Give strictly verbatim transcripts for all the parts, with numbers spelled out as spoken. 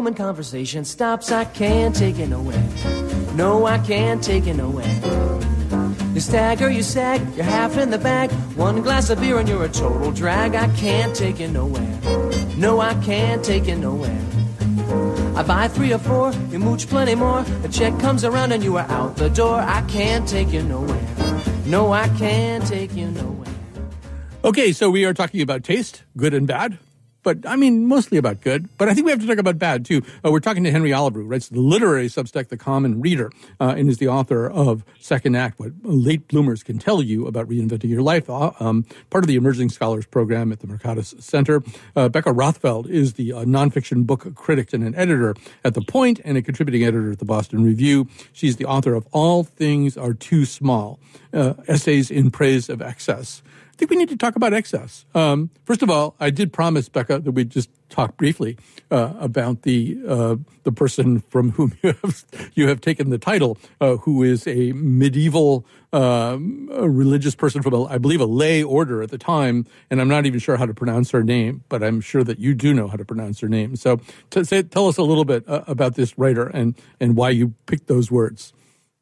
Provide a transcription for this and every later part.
human conversation stops, I can't take it nowhere. No, I can't take it nowhere. You stagger, you sag, you're half in the bag. One glass of beer and you're a total drag. I can't take it nowhere. No, I can't take it nowhere. I buy three or four, you mooch plenty more. The check comes around and you are out the door. I can't take you nowhere. No, I can't take you nowhere. Okay, so we are talking about taste, good and bad. But, I mean, mostly about good. But I think we have to talk about bad, too. Uh, we're talking to Henry Oliver, who writes the literary Substack, The Common Reader, uh, and is the author of Second Act, What Late Bloomers Can Tell You About Reinventing Your Life, uh, um, part of the Emerging Scholars Program at the Mercatus Center. Uh, Becca Rothfeld is the uh, nonfiction book critic and an editor at The Point and a contributing editor at the Boston Review. She's the author of All Things Are Too Small, uh, Essays in Praise of Excess. I think we need to talk about excess. Um, first of all, I did promise, Becca, that we'd just talk briefly uh, about the uh, the person from whom you have you have taken the title, uh, who is a medieval um, a religious person from, a, I believe, a lay order at the time, and I'm not even sure how to pronounce her name, but I'm sure that you do know how to pronounce her name. So t- say, tell us a little bit uh, about this writer and, and why you picked those words.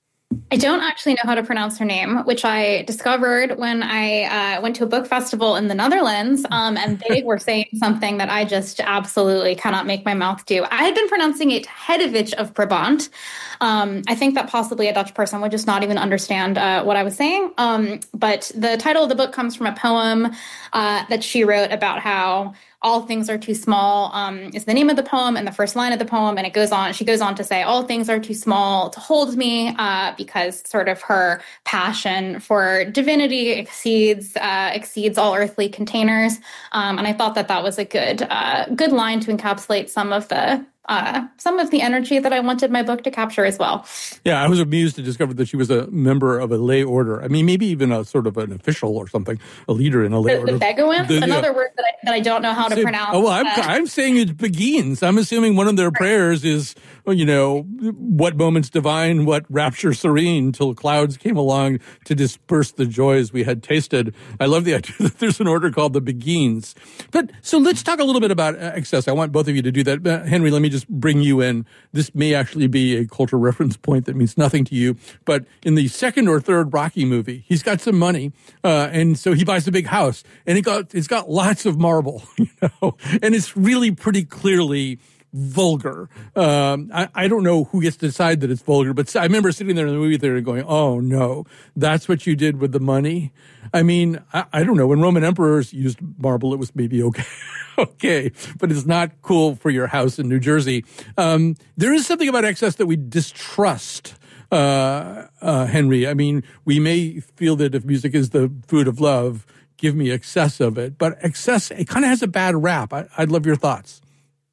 I don't actually know how to pronounce her name, which I discovered when I uh, went to a book festival in the Netherlands, um, and they were saying something that I just absolutely cannot make my mouth do. I had been pronouncing it Hedevig of Brabant. Um, I think that possibly a Dutch person would just not even understand uh, what I was saying. Um, but the title of the book comes from a poem uh, that she wrote about how all things are too small um, is the name of the poem and the first line of the poem. And it goes on, she goes on to say, all things are too small to hold me, uh, because sort of her passion for divinity exceeds uh, exceeds all earthly containers. Um, and I thought that that was a good uh, good line to encapsulate some of the Uh, some of the energy that I wanted my book to capture as well. Yeah, I was amused to discover that she was a member of a lay order. I mean, maybe even a sort of an official or something, a leader in a lay the, order. The Beguines, the, another yeah. word that I, that I don't know how to Say, pronounce. Oh, well, I'm, uh, I'm saying it's Beguines. I'm assuming one of their prayers is, you know, what moments divine, what rapture serene, till clouds came along to disperse the joys we had tasted. I love the idea that there's an order called the Beguines. But so let's talk a little bit about excess. I want both of you to do that. Uh, Henry, let me just bring you in. This may actually be a cultural reference point that means nothing to you, but in the second or third Rocky movie, he's got some money, uh, and so he buys a big house, and it got it's got lots of marble, you know, and it's really pretty clearly vulgar. Um, I, I don't know who gets to decide that it's vulgar, but I remember sitting there in the movie theater and going, oh, no, that's what you did with the money? I mean, I, I don't know. When Roman emperors used marble, it was maybe okay. okay, but it's not cool for your house in New Jersey. Um, there is something about excess that we distrust, uh, uh, Henry. I mean, we may feel that if music is the food of love, give me excess of it. But excess, it kind of has a bad rap. I, I'd love your thoughts.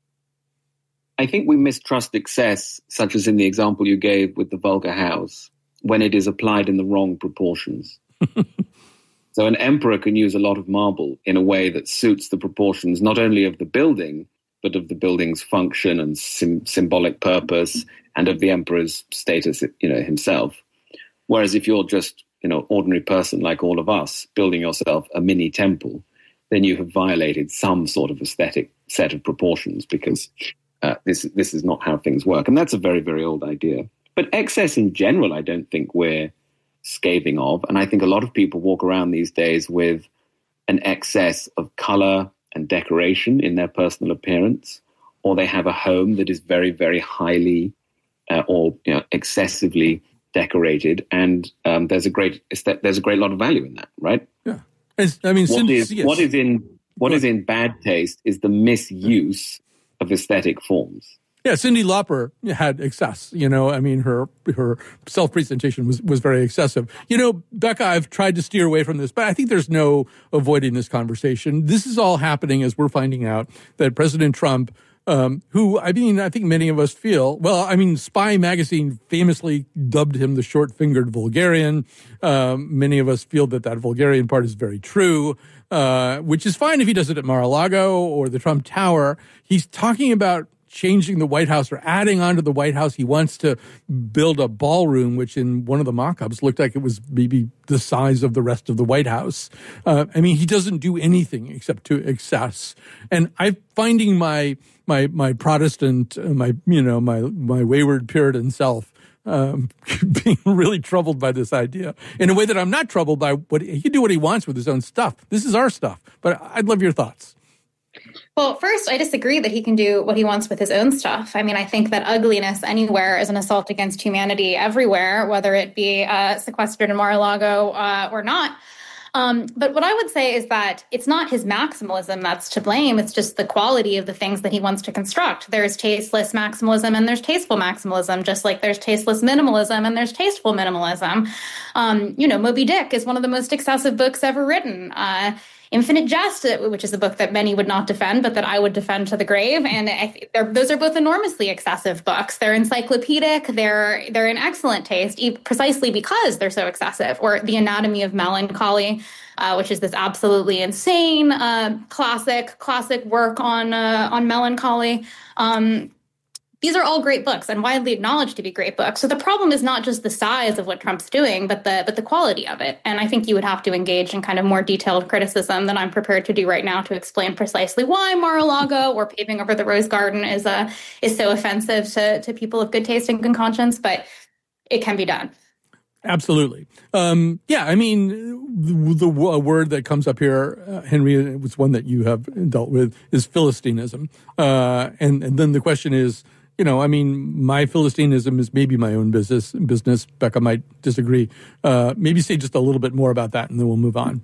I think we mistrust excess, such as in the example you gave with the vulgar house, when it is applied in the wrong proportions. So an emperor can use a lot of marble in a way that suits the proportions not only of the building, but of the building's function and sim- symbolic purpose and of the emperor's status, you know, himself. Whereas if you're just, you know, ordinary person like all of us, building yourself a mini temple, then you have violated some sort of aesthetic set of proportions because uh, this this is not how things work. And that's a very, very old idea. But excess in general, I don't think we're scathing of. And I think a lot of people walk around these days with an excess of color and decoration in their personal appearance, or they have a home that is very, very highly uh, or you know, excessively decorated. And um, there's a great there's a great lot of value in that, right? Yeah. It's, I mean, what since, is yes. what is in what is in bad taste is the misuse of aesthetic forms. Yeah, Cyndi Lauper had excess. You know, I mean, her her self-presentation was, was very excessive. You know, Becca, I've tried to steer away from this, but I think there's no avoiding this conversation. This is all happening as we're finding out that President Trump, um, who, I mean, I think many of us feel, well, I mean, Spy magazine famously dubbed him the short-fingered vulgarian. Um, many of us feel that that vulgarian part is very true, uh, which is fine if he does it at Mar-a-Lago or the Trump Tower. He's talking about changing the White House or adding on to the White House. He wants to build a ballroom, which in one of the mock-ups looked like it was maybe the size of the rest of the White House. Uh, I mean, he doesn't do anything except to excess. And I'm finding my my my Protestant, uh, my you know my my wayward Puritan self um, being really troubled by this idea in a way that I'm not troubled by what he can do what he wants with his own stuff. This is our stuff, but I'd love your thoughts. Well, first, I disagree that he can do what he wants with his own stuff. I mean, I think that ugliness anywhere is an assault against humanity everywhere, whether it be uh, sequestered in Mar-a-Lago uh, or not. Um, but what I would say is that it's not his maximalism that's to blame. It's just the quality of the things that he wants to construct. There's tasteless maximalism and there's tasteful maximalism, just like there's tasteless minimalism and there's tasteful minimalism. Um, you know, Moby Dick is one of the most excessive books ever written. Uh, Infinite Jest, which is a book that many would not defend, but that I would defend to the grave. And I, those are both enormously excessive books. They're encyclopedic. They're they're in excellent taste, precisely because they're so excessive. Or The Anatomy of Melancholy, uh, which is this absolutely insane uh, classic classic work on uh, on melancholy. Um, These are all great books and widely acknowledged to be great books. So the problem is not just the size of what Trump's doing, but the but the quality of it. And I think you would have to engage in kind of more detailed criticism than I'm prepared to do right now to explain precisely why Mar-a-Lago or paving over the Rose Garden is uh, is so offensive to, to people of good taste and good conscience, but it can be done. Absolutely. Um, yeah, I mean, the, the word that comes up here, uh, Henry, it was one that you have dealt with, is Philistinism. Uh, and, and then the question is, you know, I mean, my Philistinism is maybe my own business. Business. Becca might disagree. Uh, maybe say just a little bit more about that, and then we'll move on.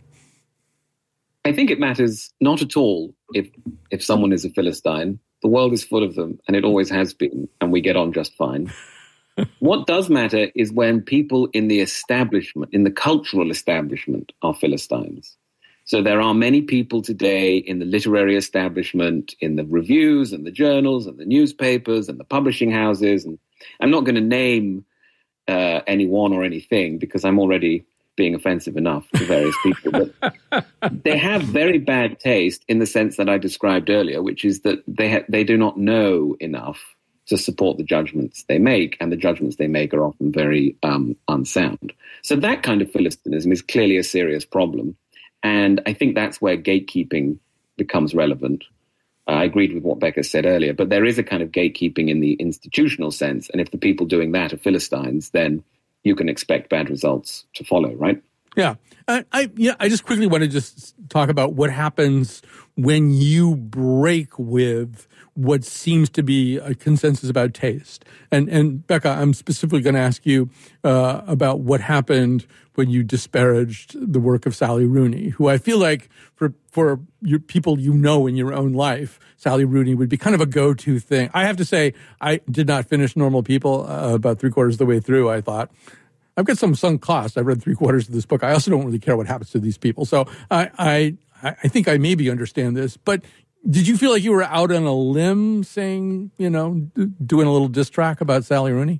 I think it matters not at all if if someone is a Philistine. The world is full of them, and it always has been, and we get on just fine. What does matter is when people in the establishment, in the cultural establishment, are Philistines. So there are many people today in the literary establishment, in the reviews and the journals and the newspapers and the publishing houses. And I'm not going to name uh, anyone or anything because I'm already being offensive enough to various people. But they have very bad taste in the sense that I described earlier, which is that they ha- they do not know enough to support the judgments they make, and the judgments they make are often very um, unsound. So that kind of Philistinism is clearly a serious problem. And I think that's where gatekeeping becomes relevant. Uh, I agreed with what Becca said earlier, but there is a kind of gatekeeping in the institutional sense. And if the people doing that are Philistines, then you can expect bad results to follow, right? Yeah. I, I yeah. I just quickly want to just talk about what happens when you break with what seems to be a consensus about taste. And and Becca, I'm specifically going to ask you uh, about what happened when you disparaged the work of Sally Rooney, who I feel like for for your people you know in your own life, Sally Rooney would be kind of a go-to thing. I have to say, I did not finish Normal People uh, about three quarters of the way through. I thought, I've got some sunk cost. I've read three quarters of this book. I also don't really care what happens to these people. So I I, I think I maybe understand this. But did you feel like you were out on a limb saying, you know, d- doing a little diss track about Sally Rooney?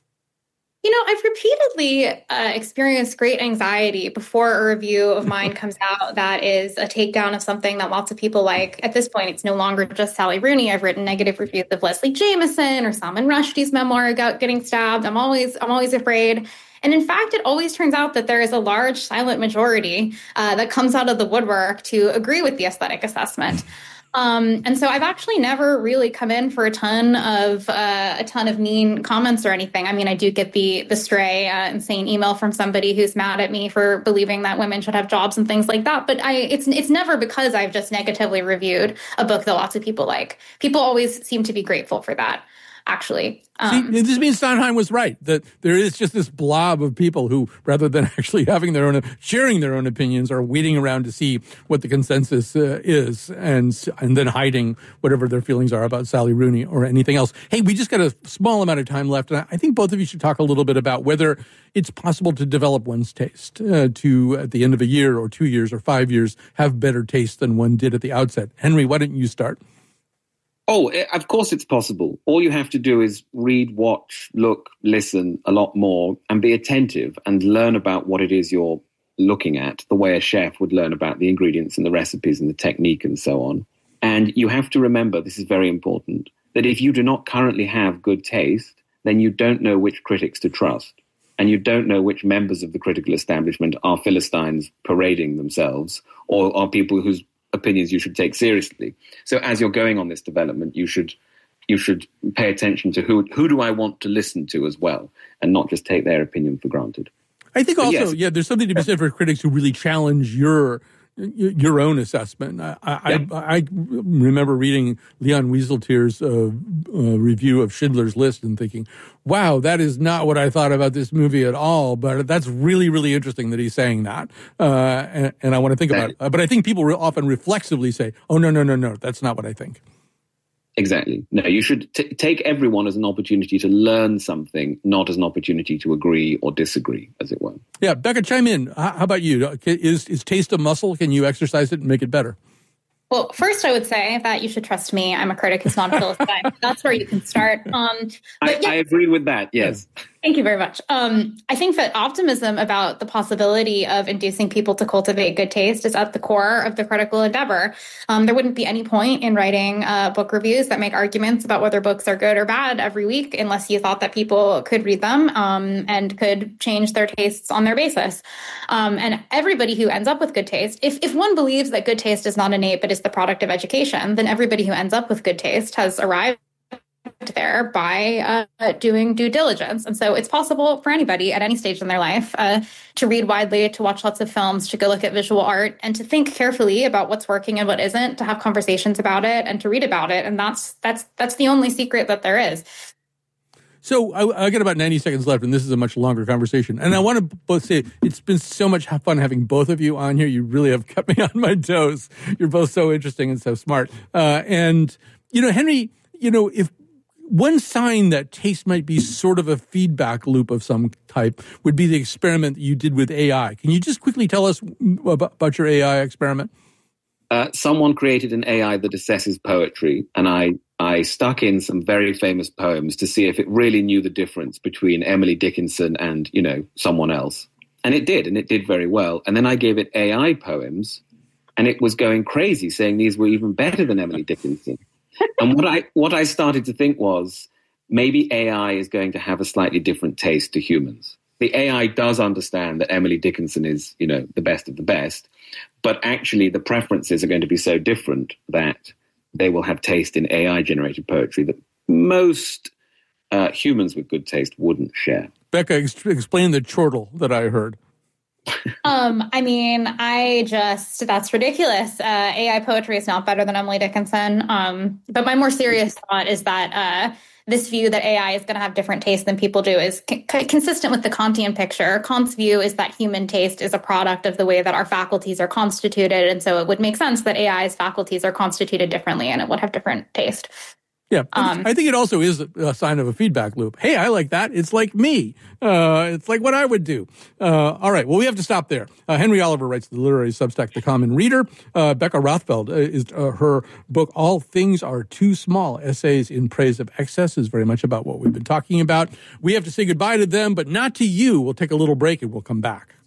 You know, I've repeatedly uh, experienced great anxiety before a review of mine comes out that is a takedown of something that lots of people like. At this point, it's no longer just Sally Rooney. I've written negative reviews of Leslie Jameson or Salman Rushdie's memoir about getting stabbed. I'm always, I'm always afraid. And in fact, it always turns out that there is a large silent majority uh, that comes out of the woodwork to agree with the aesthetic assessment. Um, and so I've actually never really come in for a ton of uh, a ton of mean comments or anything. I mean, I do get the the stray uh, insane email from somebody who's mad at me for believing that women should have jobs and things like that. But I it's it's never because I've just negatively reviewed a book that lots of people like. People always seem to be grateful for that, actually. Um, See, this means Sondheim was right, that there is just this blob of people who, rather than actually having their own, sharing their own opinions, are waiting around to see what the consensus uh, is and and then hiding whatever their feelings are about Sally Rooney or anything else. Hey, we just got a small amount of time left, and I think both of you should talk a little bit about whether it's possible to develop one's taste, uh, to, at the end of a year or two years or five years, have better taste than one did at the outset. Henry, why don't you start? Oh, of course it's possible. All you have to do is read, watch, look, listen a lot more and be attentive and learn about what it is you're looking at, the way a chef would learn about the ingredients and the recipes and the technique and so on. And you have to remember, this is very important, that if you do not currently have good taste, then you don't know which critics to trust. And you don't know which members of the critical establishment are Philistines parading themselves or are people whose opinions you should take seriously. So as you're going on this development, you should you should pay attention to who who do I want to listen to as well, and not just take their opinion for granted. I think But also, yes. yeah, there's something to be said for critics who really challenge your your own assessment. I, Yeah. I, I remember reading Leon Wieseltier's uh, uh, review of Schindler's List and thinking, wow, that is not what I thought about this movie at all. But that's really, really interesting that he's saying that. Uh, and, and I want to think about it. Uh, but I think people re- often reflexively say, oh, no, no, no, no, that's not what I think. Exactly. No, you should t- take everyone as an opportunity to learn something, not as an opportunity to agree or disagree, as it were. Yeah, Becca, chime in. How, how about you? Is, is taste a muscle? Can you exercise it and make it better? Well, first, I would say that you should trust me. I'm a critic who's not a Philistine. That's where you can start. Um, I, but yeah, I agree with that, yes. Thank you very much. Um, I think that optimism about the possibility of inducing people to cultivate good taste is at the core of the critical endeavor. Um, there wouldn't be any point in writing uh, book reviews that make arguments about whether books are good or bad every week unless you thought that people could read them um, and could change their tastes on their basis. Um, and everybody who ends up with good taste, if, if one believes that good taste is not innate but is the product of education, then everybody who ends up with good taste has arrived there by uh, doing due diligence. And so it's possible for anybody at any stage in their life uh, to read widely, to watch lots of films, to go look at visual art, and to think carefully about what's working and what isn't, to have conversations about it and to read about it. And that's that's that's the only secret that there is. So I, I got about ninety seconds left, and this is a much longer conversation. And I want to both say it's been so much fun having both of you on here. You really have kept me on my toes. You're both so interesting and so smart. Uh, and, you know, Henry, you know, if one sign that taste might be sort of a feedback loop of some type would be the experiment that you did with A I. Can you just quickly tell us about, about your A I experiment? Uh, someone created an A I that assesses poetry, and I, I stuck in some very famous poems to see if it really knew the difference between Emily Dickinson and, you know, someone else. And it did, and it did very well. And then I gave it A I poems, and it was going crazy, saying these were even better than Emily Dickinson. And what I what I started to think was maybe A I is going to have a slightly different taste to humans. The A I does understand that Emily Dickinson is, you know, the best of the best, but actually the preferences are going to be so different that they will have taste in A I-generated poetry that most uh, humans with good taste wouldn't share. Becca, ex- explain the chortle that I heard. Um, I mean, I just, that's ridiculous. Uh, A I poetry is not better than Emily Dickinson. Um, but my more serious thought is that uh, this view that A I is going to have different tastes than people do is c- consistent with the Kantian picture. Kant's view is that human taste is a product of the way that our faculties are constituted. And so it would make sense that A I's faculties are constituted differently and it would have different taste. Yeah, um, I think it also is a sign of a feedback loop. Hey, I like that. It's like me. Uh, it's like what I would do. Uh, all right, well, we have to stop there. Uh, Henry Oliver writes the literary Substack, The Common Reader. Uh, Becca Rothfeld uh, is uh, her book, All Things Are Too Small, Essays in Praise of Excess, is very much about what we've been talking about. We have to say goodbye to them, but not to you. We'll take a little break and we'll come back.